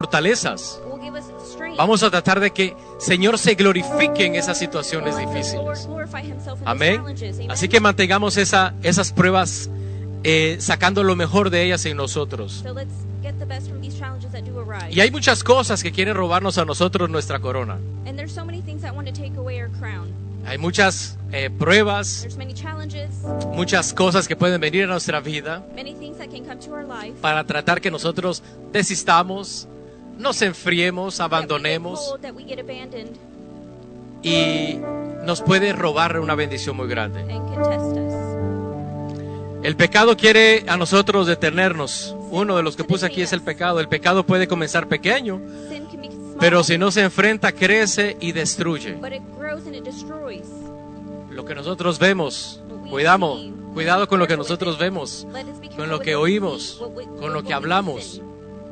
fortalezas. It will give us strength. Vamos a tratar de que Señor se glorifique en esas situaciones Let the Lord difíciles. glorify himself in the Amén. challenges. Amen. Así que mantengamos esas pruebas, sacando lo mejor de ellas en nosotros. So let's get the best from these challenges that do arise. Y hay muchas cosas que quieren robarnos a nosotros nuestra corona. And there's so many things that want to take away our crown. Hay muchas pruebas, There's many challenges, muchas cosas que pueden venir a nuestra vida many things that can come to our life. para tratar que nosotros desistamos, nos enfriemos, That we get abandonemos, cold, that we get abandoned y nos puede robar una bendición muy grande. and contest us. El pecado quiere a nosotros detenernos. Uno de los que puse aquí es el pecado. El pecado puede comenzar pequeño, Sin can be small, pero si no se enfrenta, crece y destruye. but it grows and it destroys. Lo que nosotros vemos, cuidado con lo que nosotros vemos, Let us be con careful lo with que what we oímos, see, with con lo what que we hablamos. listen.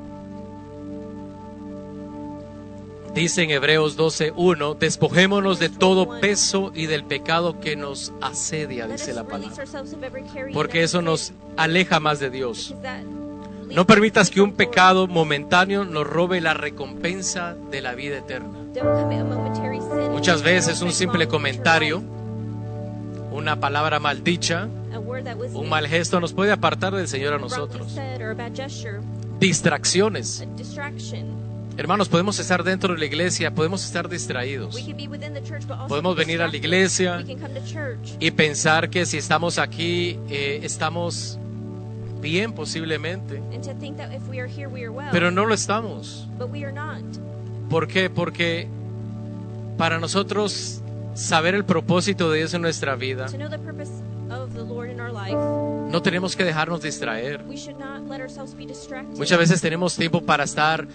Dice en Hebreos 12:1, despojémonos de todo peso y del pecado que nos asedia, Let dice us la release palabra, ourselves of every care porque that eso nos aleja más de Dios. because that leads No us permitas que from un the Lord. pecado momentáneo nos robe la recompensa de la vida eterna. Don't commit a momentary sin. Muchas veces un Don't simple make long comentario, future una palabra maldicha, life. A word that was un mal gesto nos puede apartar del Señor a wrongly nosotros. said or a bad gesture, Distracciones. a distraction. Hermanos, podemos estar dentro de la iglesia, podemos estar distraídos. We can be within the church, but also Podemos be venir a la distracted. iglesia We can come to church y pensar que si estamos aquí, estamos bien posiblemente, and to think that if we are here, we are well. pero no lo estamos. But we are not. ¿Por qué? Porque para nosotros saber el propósito de Dios en nuestra vida, To know the purpose of the Lord in our life, no tenemos que dejarnos distraer. we should not let ourselves be distracted. Muchas veces tenemos tiempo para estar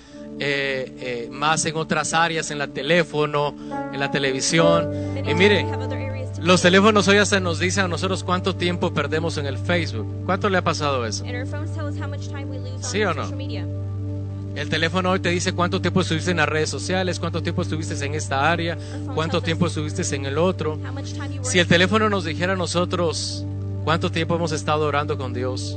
más en otras áreas, en el teléfono, en la televisión. Many Y times mire, we have other areas to los be. teléfonos hoy hasta nos dicen a nosotros cuánto tiempo perdemos en el Facebook. ¿Cuánto le ha pasado eso? And our phones tell us how much time we lose on ¿Sí o no? social media. El teléfono hoy te dice cuánto tiempo estuviste en las redes sociales, cuánto tiempo estuviste en esta área, cuánto tiempo estuviste en el otro. How much time you were Si el teléfono nos dijera a nosotros cuánto tiempo hemos estado orando con Dios,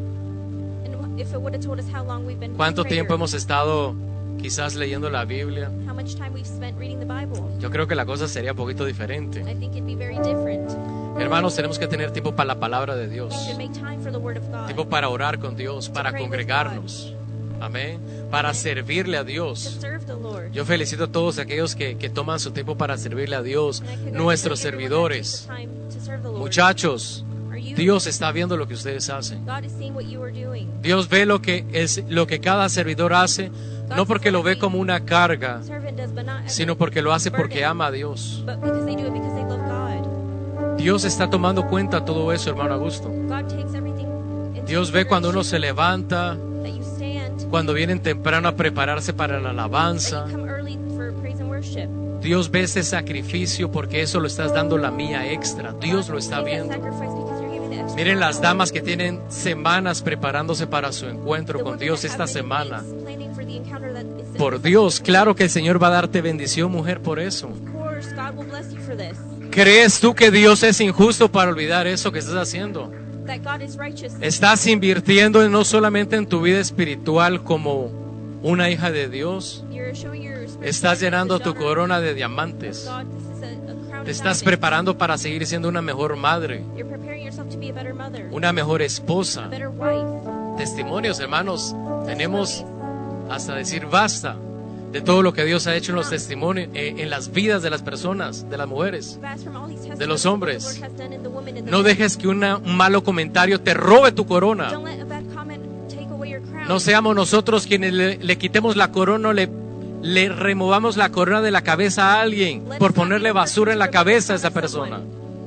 and if it would have told us how long we've been in cuánto prayer, tiempo hemos estado quizás leyendo la Biblia, how much time we've spent reading the Bible, yo creo que la cosa sería un poquito diferente. I think it'd be very different. Hermanos, tenemos que tener tiempo para la palabra de Dios, We should make time for the Word of God, tiempo para orar con Dios, para congregarnos, amén, para servirle a to Dios. serve the Lord. Yo felicito a todos aquellos que toman su tiempo para servirle a Dios, And I congratulate nuestros everyone that takes servidores. the time to serve the Lord. Muchachos, Are you? Dios está viendo lo que ustedes hacen. God is seeing what you are doing. Dios ve lo que cada servidor hace, no porque lo ve como una carga, Servant does, but not as sino a porque lo hace burden, porque ama a Dios. but because they do it because they love God. Dios está tomando cuenta de todo eso, hermano Augusto. God takes everything into Dios ve cuando uno se consideration, levanta, that you stand, cuando vienen temprano a prepararse para la that alabanza. you come early for praise and worship. Dios ve ese sacrificio porque eso lo estás dando la mía extra. Dios lo está God sees that viendo. sacrifice because you're giving the extra Miren las mile. damas que tienen semanas preparándose para su encuentro The con women Dios that esta have many semana. weeks planning for the encounter that is Por in Dios, this claro que el Señor va a darte bendición, mujer, por eso. Of course, God will bless you for this. ¿Crees tú que Dios es injusto para olvidar eso que estás haciendo? That God is righteous. Estás invirtiendo no solamente en tu vida espiritual como una hija de Dios, You're showing your spiritual estás llenando tu daughter corona de of diamantes. God. This is a crown Te of estás diamonds. preparando para seguir siendo una mejor madre, You're preparing yourself to be a better mother, una mejor a esposa. better wife. Testimonios, hermanos, tenemos hasta decir basta de todo lo que Dios ha hecho en los testimonios, en las vidas de las personas, de las mujeres. You've asked from all these testimonies De los that the hombres. Lord has done in the women and the No men. dejes que un malo comentario te robe tu corona. Don't let a bad comment take away your crown. No seamos nosotros quienes le quitemos la corona, le removamos la corona de la cabeza a alguien por ponerle basura en la cabeza a esa persona.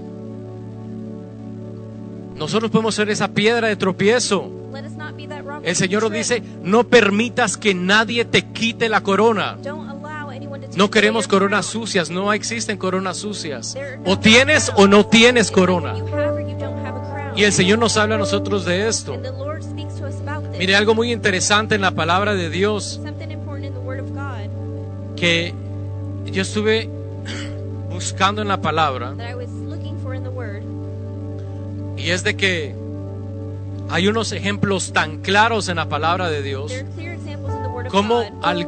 Nosotros podemos ser esa piedra de tropiezo. Let us not be that rock El of Señor nos trip. dice, no permitas que nadie te quite la corona. Don't allow anyone to take No away queremos your coronas crown. sucias, no existen coronas sucias. There are no O tienes o no tienes corona. You have or you don't have a crown. Y el Señor nos habla a nosotros de esto. And the Lord speaks to us about this. Mire, algo muy interesante en la palabra de Dios, Something important in the Word of God que yo estuve buscando en la palabra, that I was looking for in the Word. y es de que hay unos ejemplos tan claros en la palabra de Dios, There are clear examples in the Word of como God. al